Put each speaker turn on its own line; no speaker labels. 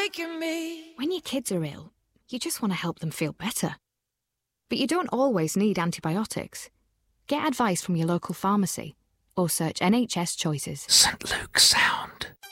breaking me.
When your kids are ill, you just want to help them feel better. But you don't always need antibiotics. Get advice from your local pharmacy or search NHS Choices.
St Luke's Sound.